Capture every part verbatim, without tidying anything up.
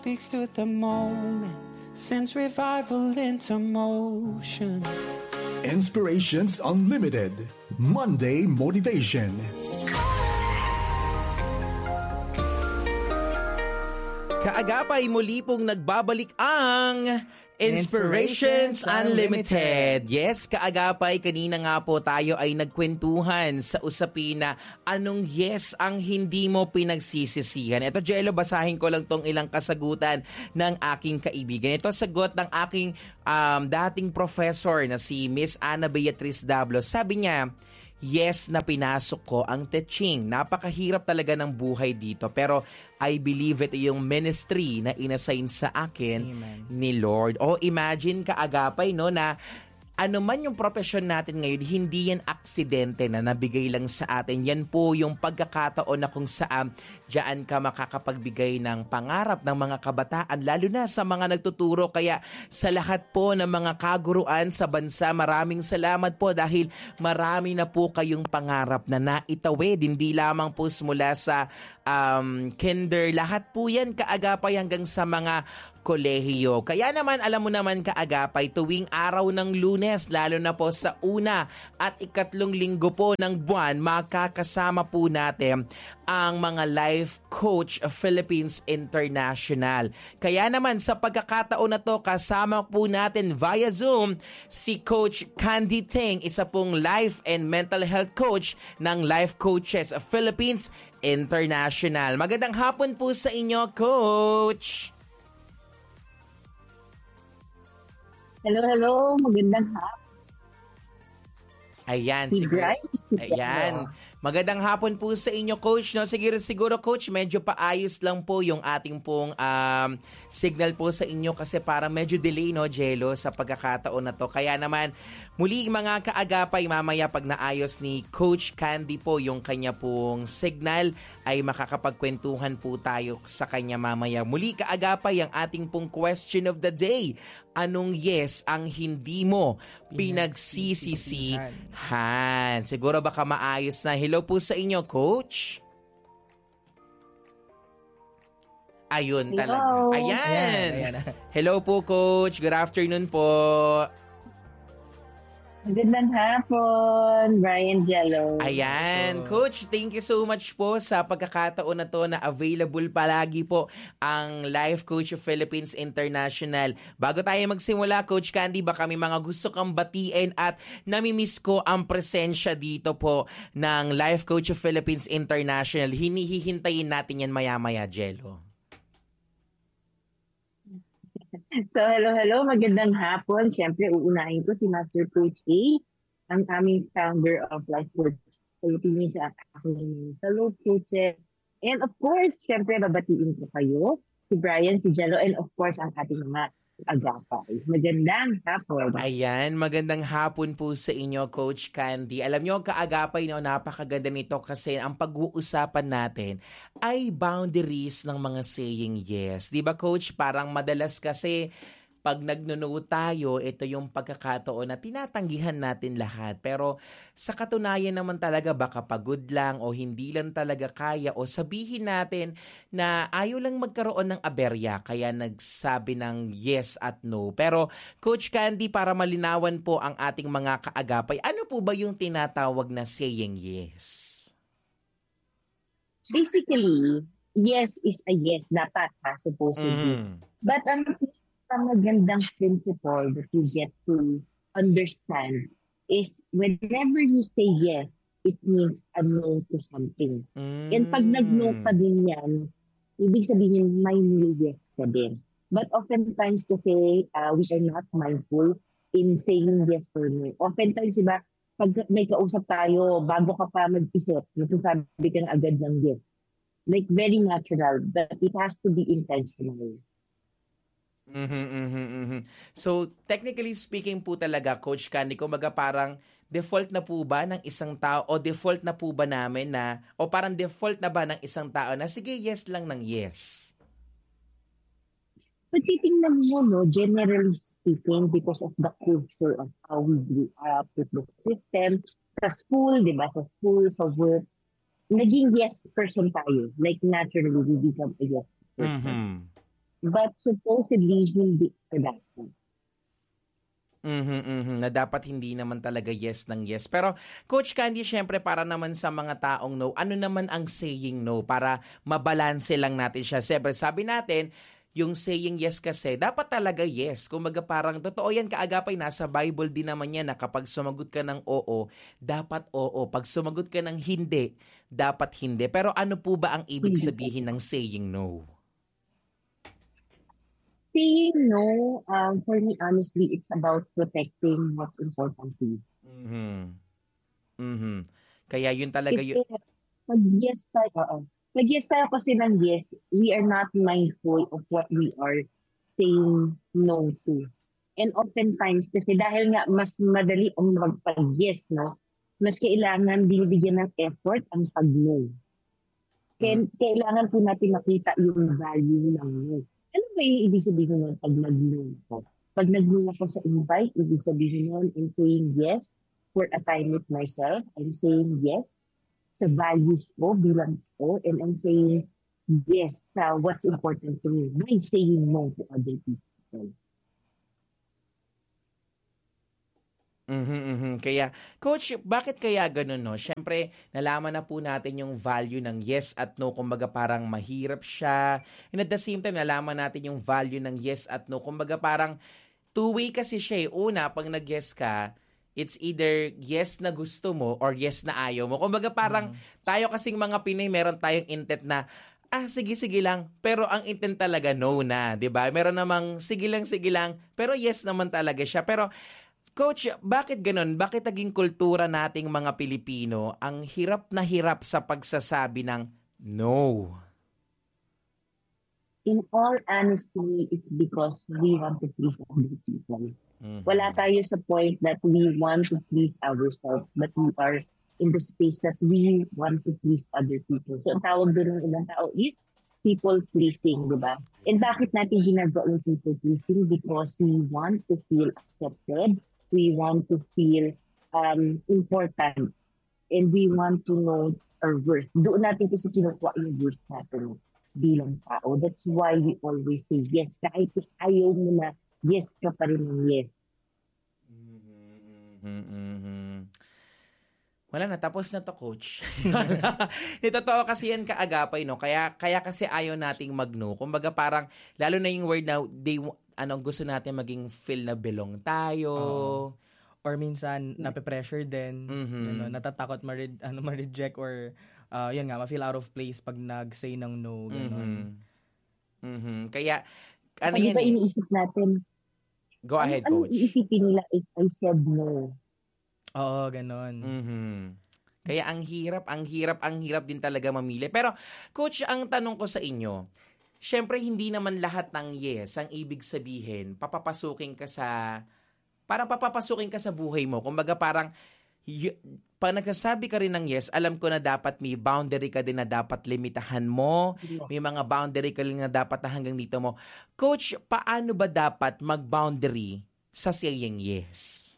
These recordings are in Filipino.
speaks to the moment, sends revival into motion. Inspirations Unlimited Monday Motivation. Kaagapay muli pong nagbabalik ang Inspirations Unlimited. Yes, kaagapay, kanina nga po tayo ay nagkwentuhan sa usapin na anong yes ang hindi mo pinagsisisihan. Ito, Jello, basahin ko lang tong ilang kasagutan ng aking kaibigan. Ito, sagot ng aking um, dating professor na si Miss Ana Beatriz Dablo. Sabi niya, yes na pinasok ko ang teaching. Napakahirap talaga ng buhay dito. Pero I believe ito yung ministry na inassign sa akin Amen. Ni Lord. O imagine kaagapay no na ano man yung profession natin ngayon, hindi yan aksidente na nabigay lang sa atin. Yan po yung pagkakataon na kung saan diyan ka makakapagbigay ng pangarap ng mga kabataan, lalo na sa mga nagtuturo. Kaya sa lahat po ng mga kaguruan sa bansa, maraming salamat po dahil marami na po kayong pangarap na naitawid. Hindi lamang po mula sa um, kinder, lahat po yan kaagapay hanggang sa mga kolehiyo. Kaya naman, alam mo naman kaagapay, tuwing araw ng Lunes, lalo na po sa una at ikatlong linggo po ng buwan, makakasama po natin ang mga life coach of Philippines International. Kaya naman, sa pagkakataon na to, kasama po natin via Zoom si Coach Candy Teng, isa pong life and mental health coach ng Life Coaches of Philippines International. Magandang hapon po sa inyo, Coach! Hello, hello. Magandang hapon. Ayan, siguro. Ayan. Magandang hapon po sa inyo, Coach. No, siguro, siguro, Coach, medyo paayos lang po yung ating pong um, signal po sa inyo kasi para medyo delay, no, Jello, sa pagkakataon na to. Kaya naman, muli mga kaagapay, mamaya pag naayos ni Coach Candy po yung kanya pong signal, ay makakapagkwentuhan po tayo sa kanya mamaya. Muli kaagapay, ang ating pong question of the day. Anong yes ang hindi mo pinagsisisihan? Siguro baka maayos na. Hello po sa inyo, Coach. Ayun Hello. talaga. Ayan. Ayan, ayan. Hello po, Coach. Good afternoon po. Magandang hapon, Brian Jello. Ayan. Coach, thank you so much po sa pagkakataon na to na available palagi po ang Life Coach of Philippines International. Bago tayo magsimula, Coach Candy, baka may mga gusto kang batiin at namimiss ko ang presensya dito po ng Life Coach of Philippines International. Hinihihintayin natin yan maya-maya, Jello. So, hello, hello. Magandang hapon. Siyempre, uunahin ko si Master Coach A, ang aming founder of Life Coach Philippines at aking fellow coaches. And of course, siyempre, babatiin ko kayo, si Brian, si Jello, and of course, ang ating mga agapay. Magandang hapon. Ayan, magandang hapon po sa inyo, Coach Candy. Alam nyo, kaagapay, no, napakaganda nito kasi ang pag-uusapan natin ay boundaries ng mga saying yes. Di ba, Coach? Parang madalas kasi pag nagnuno tayo, ito yung pagkakataon na tinatanggihan natin lahat. Pero sa katunayan naman talaga, baka pagod lang o hindi lang talaga kaya o sabihin natin na ayaw lang magkaroon ng aberya kaya nagsabi ng yes at no. Pero Coach Candy, para malinawan po ang ating mga kaagapay, ano po ba yung tinatawag na saying yes? Basically, yes is a yes. Dapat, ha, supposedly. Mm. But ang ang magandang principle that you get to understand is whenever you say yes, it means a no to something. Mm. And pag nag-no ka din yan, ibig sabihin may new yes ka din. But oftentimes kasi uh, we are not mindful in saying yes or no. Oftentimes, diba, pag may kausap tayo, bago ka pa mag-isip, nagsasabi ka na agad ng yes. Like very natural, but it has to be intentional. Mm-hmm, mm-hmm, mm-hmm. So, technically speaking po talaga, Coach Candy, kumbaga parang default na po ba ng isang tao o default na po ba namin na, o parang default na ba ng isang tao na sige, yes lang ng yes? But titingnan mo, no, generally speaking, because of the culture of how we grew up with the system, sa school, di ba, sa school, sa work, naging yes person tayo. Like naturally, we become a yes person. Mm-hmm. but supposedly hindi kadalasan. Mhm, mhm, na dapat hindi naman talaga yes ng yes. Pero Coach Candy, syempre para naman sa mga taong no, ano naman ang saying no para mabalanse lang natin siya. Siyempre sabi natin, yung saying yes kasi dapat talaga yes. Kumbaga parang totoo yan kaagapay, nasa Bible din naman yan na kapag sumagot ka ng oo, dapat oo. Pag sumagot ka ng hindi, dapat hindi. Pero ano po ba ang ibig sabihin ng saying no? Saying no, um, for me, honestly, it's about protecting what's important to you. Mhm. Mhm. Kaya yun talaga Kasi yun. pag yes tayo, oo. Pag yes tayo kasi ng yes, we are not mindful of what we are saying no to. And oftentimes, kasi dahil nga mas madali ang magpag-yes, no? Mas kailangan binibigyan ng effort ang pag-no. Kaya kailangan po natin makita yung value ng no. Ano ba yung ibig sabihin nun pag nag-no ko? Pag nag-no ako sa invite, ibig sabihin nun in saying yes for a time with myself. I'm saying yes sa values ko bilang ko, and I'm saying yes sa what's important to me by saying no to other people. Mhm, mhm. Kaya, Coach, bakit kaya ganun, no? Siyempre, nalaman na po natin yung value ng yes at no. Kumbaga parang mahirap siya. And at the same time, nalaman natin yung value ng yes at no. Kumbaga parang two-way kasi siya. eh. Una, pag nag-yes ka, it's either yes na gusto mo or yes na ayaw mo. Kumbaga parang tayo kasing mga Pinoy, meron tayong intent na ah, sige, sige lang. Pero ang intent talaga, no na. 'Di ba? Meron namang sige lang, sige lang. Pero yes naman talaga siya. Pero Coach, bakit ganun? Bakit naging kultura nating mga Pilipino ang hirap na hirap sa pagsasabi ng no? In all honesty, it's because we want to please other people. Mhm. Wala tayo sa point that we want to please ourselves, but we are in the space that we want to please other people. So, ang tawag doon ng ilang tao is people pleasing, di ba? And bakit natin ginagawa yung people pleasing? Because we want to feel accepted, we want to feel um, important, and we want to know our worth. Doon natin kasi kinukuha yung worth natin bilang tao. That's why we always say yes. Kahit ayaw mo na, yes ka pa rin ng yes. Mm-hmm. Wala na, tapos na to, Coach. Totoo kasi yan kaagapay, no? Kaya, kaya kasi ayaw nating mag-no. Kumbaga parang, lalo na yung word na, they, ano, gusto natin maging feel na belong tayo. Oo. Or minsan, nape-pressure din. Mhm. You know, natatakot ma-re- ano, ma-reject or, uh, yun nga, ma-feel out of place pag nag-say ng no. Ganun. Mhm. Mhm. Kaya, ano Pag yan iba eh? iniisip natin, Go ahead, ano, Coach. anong iisipin nila if I said no? Oo, ganun. Mhm. Kaya ang hirap, ang hirap, ang hirap din talaga mamili. Pero, Coach, ang tanong ko sa inyo, syempre hindi naman lahat ng yes ang ibig sabihin, papapasukin ka sa, parang papapasukin ka sa buhay mo. Kumbaga parang, y- pag nagsasabi ka rin ng yes, alam ko na dapat may boundary ka din na dapat limitahan mo. May mga boundary ka rin na dapat na hanggang dito mo. Coach, paano ba dapat mag-boundary sa saying yes?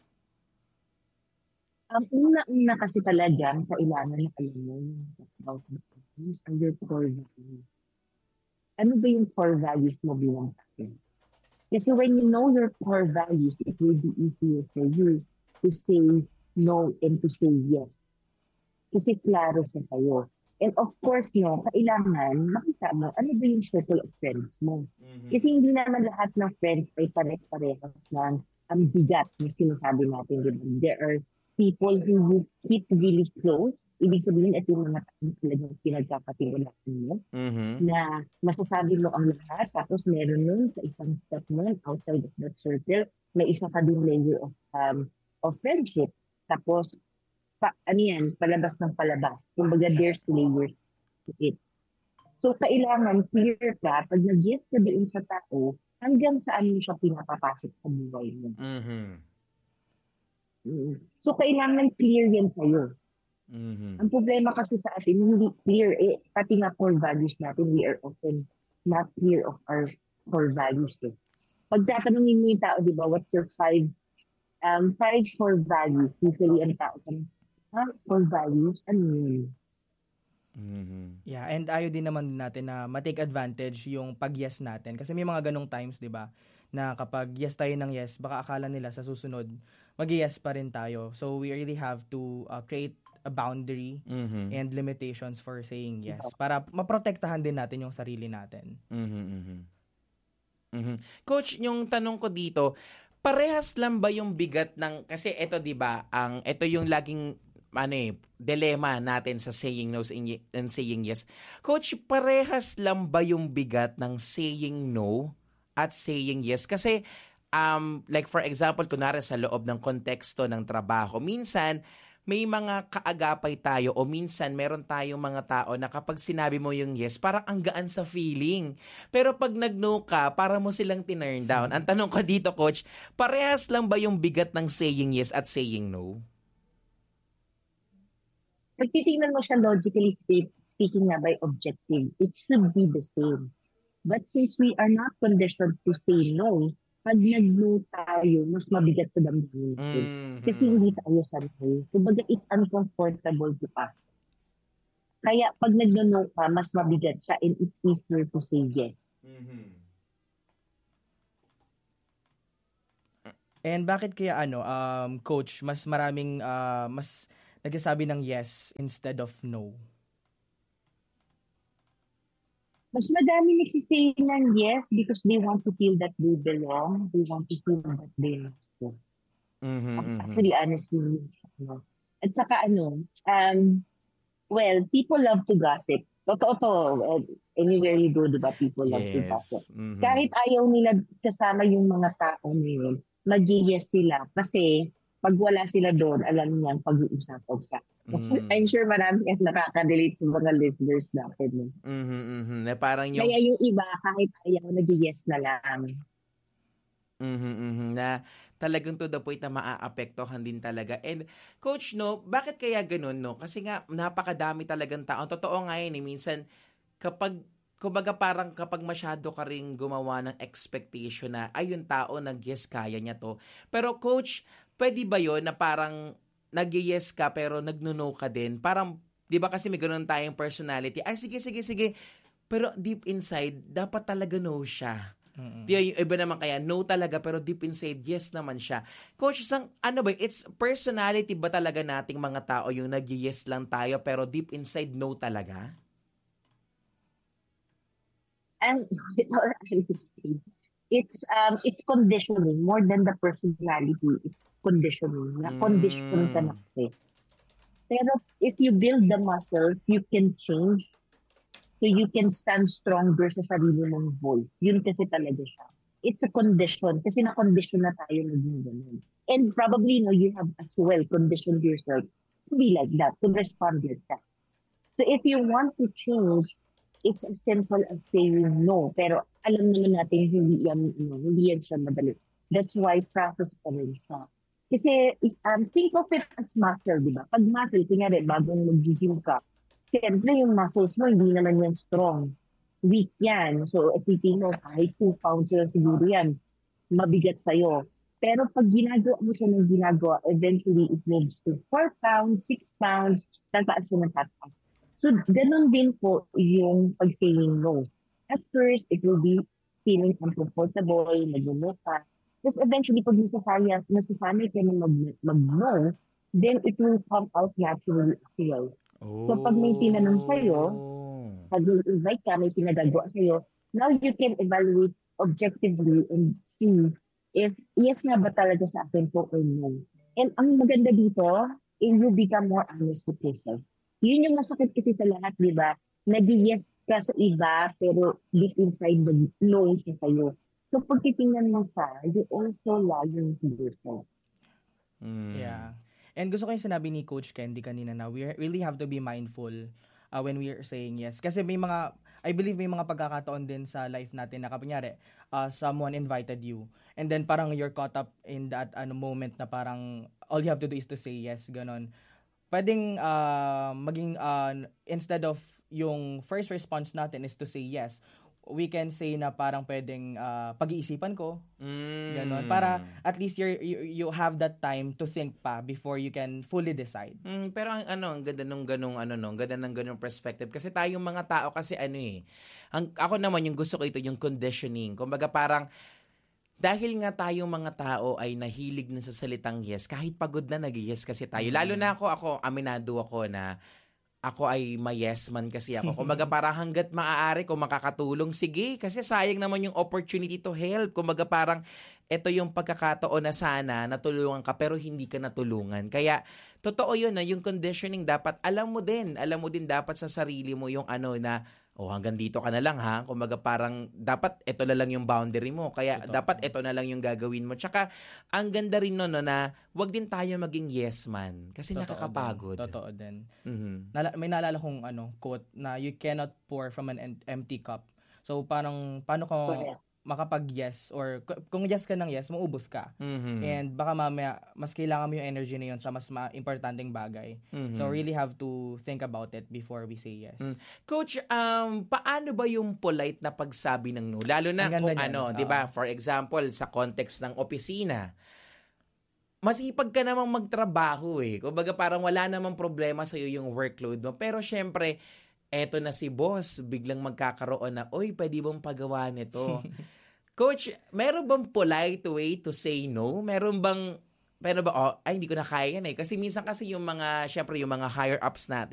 Ang una-una kasi talaga, kailangan na alam mo about the values and your core values. Ano ba yung core values mo bilang tao? Kasi when you know your core values, it will be easier for you to say no and to say yes. Kasi klaro sa tayo. And of course, no, kailangan makita mo ano ba yung circle of friends mo. Kasi hindi naman lahat ng friends ay pare-parehas ng ang bigat na sinasabi natin. Diba? There are people who you keep really close. Ibig sabihin, ito yung mga taong talagang pinagkakatiwalaan mo Mhm. na masasabi mo ang lahat. Tapos meron nun sa isang step nun, outside of that circle, may isa ka din layer of um, of friendship. Tapos, pa, ano yan, palabas ng palabas. Kumbaga, there's layers to it. So, kailangan clear ka, pag nag-yes ka doon sa tao, hanggang saan mo siya pinapapasok sa buhay mo. Mhm. Mm. So, kailangan clear yan sa'yo. Mhm. Ang problema kasi sa atin, hindi clear. Eh, pati nga core values natin, we are often not clear of our core values. Eh. Pag tatanungin mo yung tao, di ba, what's your five um, five core values? Usually, ang tao tanong, ha? Core values? Ano yun? Mhm. Yeah, and ayaw din naman natin na ma-take advantage yung pag-yes natin. Kasi may mga ganong times, di ba, na kapag yes tayo ng yes, baka akala nila sa susunod, mag-yes pa rin tayo. So we really have to uh, create a boundary Mhm. and limitations for saying yes para maprotektahan din natin yung sarili natin. Mhm. Mhm. Mhm. Coach, yung tanong ko dito, parehas lang ba yung bigat ng kasi ito 'di ba, ang ito yung laging ano eh, dilemma natin sa saying no and saying yes. Coach, parehas lang ba yung bigat ng saying no at saying yes? Kasi um like for example, kunwari sa loob ng konteksto ng trabaho, minsan may mga kaagapay tayo o minsan meron tayong mga tao na kapag sinabi mo yung yes, parang ang gaan sa feeling. Pero pag nag-no ka, para mo silang tinurn down. Ang tanong ko dito, Coach, parehas lang ba yung bigat ng saying yes at saying no? Pag titingnan mo siya logically spe- speaking na by objective, it should be the same. But since we are not conditioned to say no, pag nag-no tayo, mas mabigat sa damdamin natin. Kasi Mhm. hindi tayo sanay. Kumbaga, it's uncomfortable to us. Kaya pag nag-no ka, mas mabigat siya and it's easier to say yes. Mhm. And bakit kaya ano, um, coach, mas maraming, uh, mas nagsasabi ng yes instead of no? Mas madami nagsisay ng yes because they want to feel that they belong. They want to feel that they matter. Mhm. Mhm. Actually, honestly, yun siya, no? At saka ano, um, well, people love to gossip. Totoo to, uh, anywhere you go, di ba, people love to gossip. Yes. Mhm. Kahit ayaw nila kasama yung mga tao na yun, mag-yes sila. Kasi pag wala sila doon, alam niyan, pag-uusapan siya. Mm. I'm sure marami ang nakaka-relate sa mga listeners natin. No? Mhm. Mhm. Na parang yung Kaya yung iba, kahit ayaw, nag-yes na lang. Mhm. Mhm. Na talagang to the point na maaapektuhan din talaga. And coach, no, bakit kaya ganun, no? Kasi nga napakadami talagang tao. Totoo nga yun, eh, minsan kapag kumbaga parang kapag masyado ka ring gumawa ng expectation na ay yung tao nag-yes kaya niya to. Pero coach, pwede ba yun na parang nag-yes ka pero nag-no ka din? Parang 'di ba kasi may ganun tayong personality. Ay sige sige sige. Pero deep inside dapat talaga no siya. Mm-mm. Di yung iba naman kaya no talaga pero deep inside yes naman siya. Coach, sang ano ba, it's personality ba talaga nating mga tao yung nag-yes lang tayo pero deep inside no talaga? And with all honesty, it's um it's conditioning more than the personality. It's conditioning. Na condition ka na Mm. kasi. Pero if you build the muscles, you can change. So you can stand stronger sa sarili mong voice. Yun kasi talaga siya. It's a condition. Kasi na-condition na tayo naging ganun. And probably, no, you have as well conditioned yourself to be like that, to respond like that. So if you want to change, it's as simple as saying no. Pero alam naman natin hindi yan, ano, hindi yan siya madali. That's why process pa rin siya. Kasi um, think of it as muscle, di ba? Pag muscle, kunyari, bagong mag-gym ka, siyempre yung muscles mo, hindi naman yan strong. Weak yan. So, isipin mo, kahit two pounds lang siguro yan, mabigat sa'yo. Pero pag ginagawa mo siya ng ginagawa, eventually it moves to four pounds, six pounds, tataas siya ng tataas. So, ganun din po yung pag-saying no. At first, it will be feeling uncomfortable, nag-no ka. Tapos eventually, pag nasasaya, nasasanay ka na mag- mag-no, then it will come out naturally as well. So, pag may tinanong sa'yo, Oh. pag invite ka, may pinagagawa sa'yo, now you can evaluate objectively and see if yes nga ba talaga sa akin po or no. And ang maganda dito, is you become more honest with yourself. Yun yung masakit kasi sa lahat, di ba? Nag-yes ka sa iba, pero deep inside, nag-no siya sa'yo. So, pag titingnan mo siya, you also lying to yourself. Mm. Yeah. And gusto ko yung sinabi ni Coach Candy kanina na we really have to be mindful uh, when we are saying yes. Kasi may mga, I believe may mga pagkakataon din sa life natin na kapanyari, uh, someone invited you. And then parang you're caught up in that ano moment na parang all you have to do is to say yes, ganon. Pwedeng uh, maging, uh, instead of yung first response natin is to say yes, we can say na parang pwedeng ah, pag-iisipan ko, Mm. ganon. Para at least you're, you you have that time to think pa before you can fully decide. Mm, pero ang ano, ang ganda nung ganung ano no, ang ganda ng ganung perspective kasi tayong mga tao kasi ano eh. Ang ako naman yung gusto ko ito yung conditioning. Kumbaga parang dahil nga tayong mga tao ay nahilig na sa salitang yes, kahit pagod na nag-yes kasi tayo. Lalo na ako, ako aminado ako na ako ay ma-yes man kasi ako. Kumbaga parang hanggat maaari kung makakatulong, sige. Kasi sayang naman yung opportunity to help. Kumbaga parang ito yung pagkakataon na sana natulungan ka pero hindi ka natulungan. Kaya totoo yun na yung conditioning dapat alam mo din. Alam mo din dapat sa sarili mo yung ano na oh, hanggang dito ka na lang ha. Kumbaga parang dapat ito na lang yung boundary mo. Kaya Totoo. dapat ito na lang yung gagawin mo. Tsaka ang ganda rin no, no na wag din tayo maging yes man. Kasi Totoo nakakapagod. Din. Totoo din. Mhm. Nala- may naalala kong ano, quote na you cannot pour from an em- empty cup. So parang paano ko Correct. makapag-yes or k- kung yes ka ng yes, maubos ka. Mhm. And baka mamaya mas kailangan mo yung energy na yun sa mas ma- importanteng bagay. Mhm. So really have to think about it before we say yes. Mm. Coach, um, paano ba yung polite na pagsabi ng no? Lalo na Ang ganda kung niyan. ano, Oo. 'di ba? For example, sa context ng opisina. Masipag ka namang magtrabaho eh. Kumbaga parang wala namang problema sa iyo yung workload mo. Pero syempre, eto na si boss, biglang magkakaroon na, oy, pwede bang pagawa nito? Coach, meron bang polite way to say no? Meron bang, pero ba, oh, ay, hindi ko na kaya yan eh. Kasi minsan kasi yung mga, syempre yung mga higher ups natin,